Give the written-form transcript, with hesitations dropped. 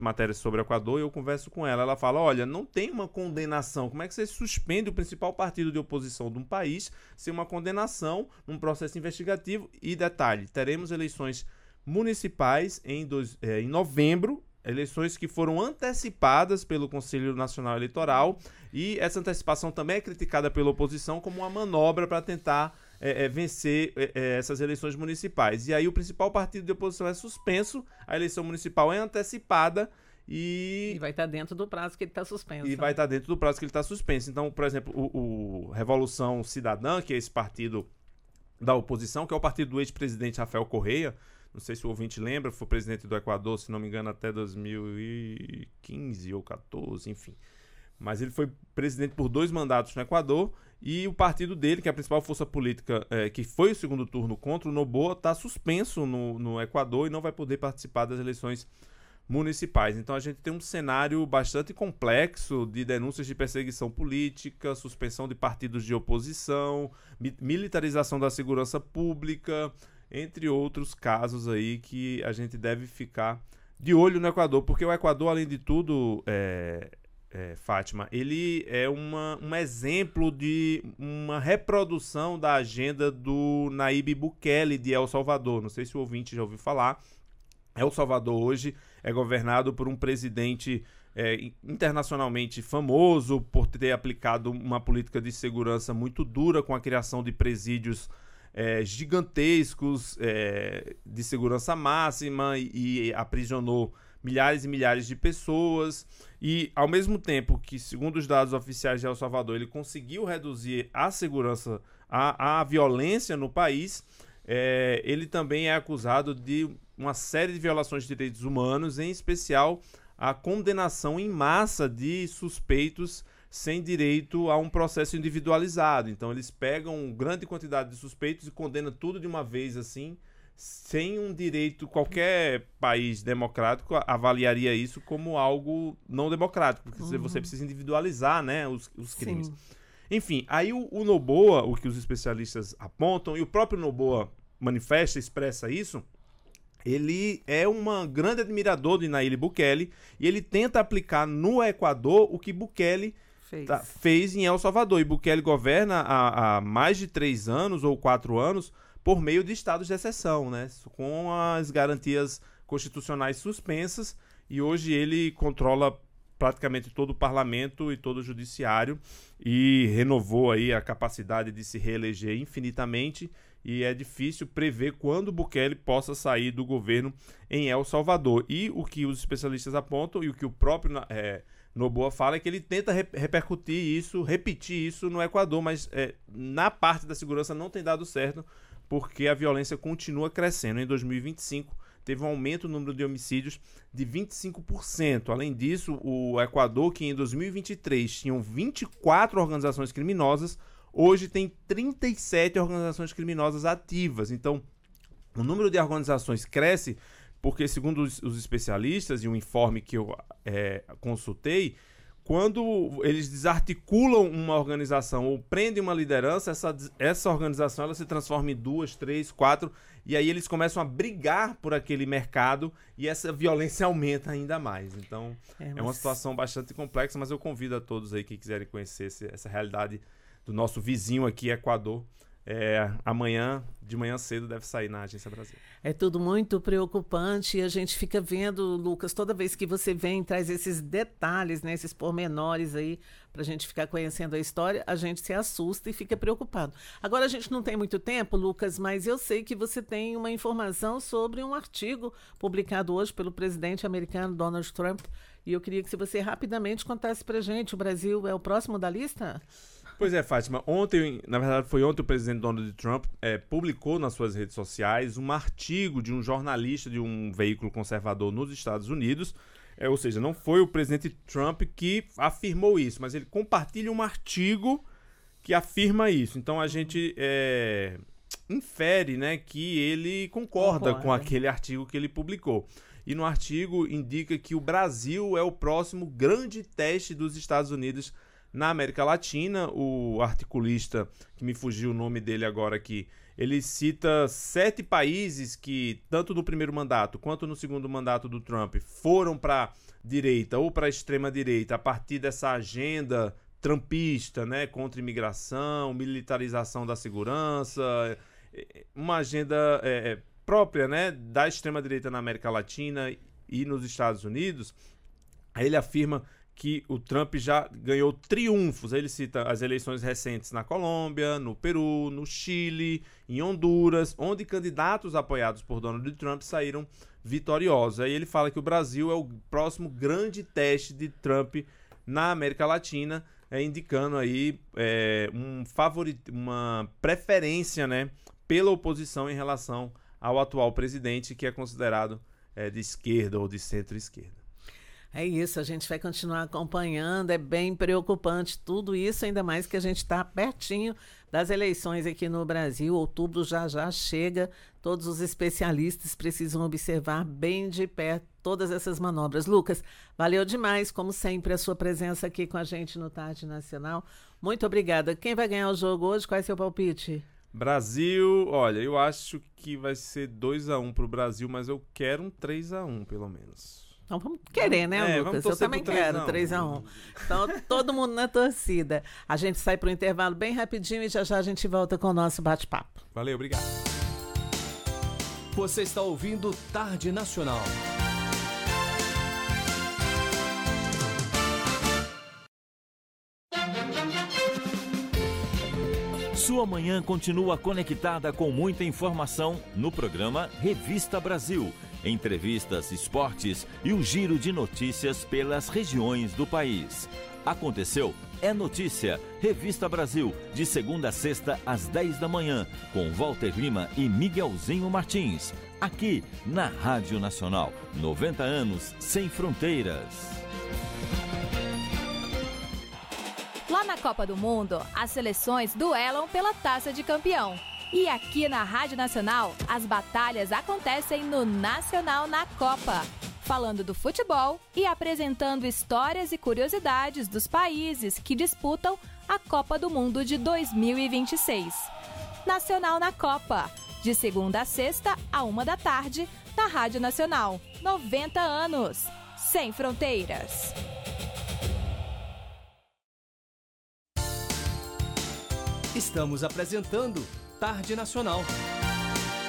matérias sobre o Equador e eu converso com ela. Ela fala, olha, não tem uma condenação. Como é que você suspende o principal partido de oposição de um país sem uma condenação num processo investigativo? E detalhe, teremos eleições municipais em novembro, eleições que foram antecipadas pelo Conselho Nacional Eleitoral, e essa antecipação também é criticada pela oposição como uma manobra para tentar vencer essas eleições municipais. E aí o principal partido de oposição é suspenso, a eleição municipal é antecipada e vai estar dentro do prazo que ele está suspenso. E vai estar dentro do prazo que ele está suspenso. Então, por exemplo, o Revolução Cidadã, que é esse partido da oposição, que é o partido do ex-presidente Rafael Correa, não sei se o ouvinte lembra, foi presidente do Equador, se não me engano, até 2015 ou 2014, enfim. Mas ele foi presidente por 2 mandatos no Equador, e o partido dele, que é a principal força política, que foi o segundo turno contra o Noboa, está suspenso no Equador e não vai poder participar das eleições municipais. Então a gente tem um cenário bastante complexo de denúncias de perseguição política, suspensão de partidos de oposição, militarização da segurança pública, entre outros casos aí que a gente deve ficar de olho no Equador, porque o Equador, além de tudo, Fátima, ele é um exemplo de uma reprodução da agenda do Nayib Bukele de El Salvador. Não sei se o ouvinte já ouviu falar. El Salvador hoje é governado por um presidente internacionalmente famoso por ter aplicado uma política de segurança muito dura, com a criação de presídios gigantescos de segurança máxima, e aprisionou milhares e milhares de pessoas. E ao mesmo tempo que, segundo os dados oficiais de El Salvador, ele conseguiu reduzir a segurança, a violência no país, ele também é acusado de uma série de violações de direitos humanos, em especial a condenação em massa de suspeitos sem direito a um processo individualizado. Então eles pegam grande quantidade de suspeitos e condenam tudo de uma vez, assim, sem um direito. Qualquer país democrático avaliaria isso como algo não democrático, porque você precisa individualizar, né, os crimes. Sim. Enfim, aí o Noboa, o que os especialistas apontam, e o próprio Noboa manifesta, expressa isso, ele é um grande admirador de Nayib Bukele, e ele tenta aplicar no Equador o que Bukele fez em El Salvador. E Bukele governa há mais de 3 anos ou 4 anos por meio de estados de exceção, né? Com as garantias constitucionais suspensas, e hoje ele controla praticamente todo o parlamento e todo o judiciário, e renovou aí a capacidade de se reeleger infinitamente, e é difícil prever quando Bukele possa sair do governo em El Salvador. E o que os especialistas apontam, e o que o próprio Noboa fala, é que ele tenta repercutir isso, repetir isso no Equador, mas na parte da segurança não tem dado certo, porque a violência continua crescendo. Em 2025, teve um aumento no número de homicídios de 25%. Além disso, o Equador, que em 2023 tinham 24 organizações criminosas, hoje tem 37 organizações criminosas ativas. Então, o número de organizações cresce porque, segundo os especialistas, e um informe que eu consultei, quando eles desarticulam uma organização ou prendem uma liderança, essa organização ela se transforma em 2, 3, 4, e aí eles começam a brigar por aquele mercado, e essa violência aumenta ainda mais. Então, é uma situação bastante complexa, mas eu convido a todos aí que quiserem conhecer essa realidade do nosso vizinho aqui, Equador. Amanhã, de manhã cedo, deve sair na Agência Brasil. É tudo muito preocupante, e a gente fica vendo, Lucas, toda vez que você vem, traz esses detalhes, né, esses pormenores aí, pra gente ficar conhecendo a história, a gente se assusta e fica preocupado. Agora, a gente não tem muito tempo, Lucas, mas eu sei que você tem uma informação sobre um artigo publicado hoje pelo presidente americano Donald Trump, e eu queria que você rapidamente contasse pra gente, o Brasil é o próximo da lista? Pois é, Fátima, na verdade foi ontem, o presidente Donald Trump publicou nas suas redes sociais um artigo de um jornalista de um veículo conservador nos Estados Unidos, ou seja, não foi o presidente Trump que afirmou isso, mas ele compartilha um artigo que afirma isso. Então a gente infere, né, que ele concorda com aquele artigo que ele publicou. E no artigo indica que o Brasil é o próximo grande teste dos Estados Unidos na América Latina. O articulista, que me fugiu o nome dele agora aqui, ele cita 7 países que, tanto no primeiro mandato quanto no segundo mandato do Trump, foram para direita ou para a extrema-direita a partir dessa agenda trumpista, né, contra imigração, militarização da segurança, uma agenda própria, né, da extrema-direita na América Latina e nos Estados Unidos. Aí ele afirma que o Trump já ganhou triunfos. Ele cita as eleições recentes na Colômbia, no Peru, no Chile, em Honduras, onde candidatos apoiados por Donald Trump saíram vitoriosos. Aí ele fala que o Brasil é o próximo grande teste de Trump na América Latina, indicando aí uma preferência, né, pela oposição em relação ao atual presidente, que é considerado de esquerda ou de centro-esquerda. É isso, a gente vai continuar acompanhando, é bem preocupante tudo isso, ainda mais que a gente está pertinho das eleições aqui no Brasil. Outubro já chega, todos os especialistas precisam observar bem de perto todas essas manobras. Lucas, valeu demais, como sempre, a sua presença aqui com a gente no Tarde Nacional. Muito obrigada. Quem vai ganhar o jogo hoje? Qual é seu palpite? Brasil, olha, eu acho que vai ser 2-1 pro Brasil, mas eu quero um 3-1 pelo menos. Então vamos querer, né, Lucas? Eu também quero 3-1. Então, todo mundo na torcida. A gente sai para o intervalo bem rapidinho e já a gente volta com o nosso bate-papo. Valeu, obrigado. Você está ouvindo Tarde Nacional. Sua manhã continua conectada com muita informação no programa Revista Brasil. Entrevistas, esportes e um giro de notícias pelas regiões do país. Aconteceu, é notícia. Revista Brasil, de segunda a sexta às 10 da manhã, com Walter Lima e Miguelzinho Martins. Aqui na Rádio Nacional, 90 anos sem fronteiras. Lá na Copa do Mundo, as seleções duelam pela Taça de Campeão. E aqui na Rádio Nacional, as batalhas acontecem no Nacional na Copa, falando do futebol e apresentando histórias e curiosidades dos países que disputam a Copa do Mundo de 2026. Nacional na Copa, de segunda a sexta, à 1 da tarde, na Rádio Nacional. 90 anos, sem fronteiras. Estamos apresentando Tarde Nacional.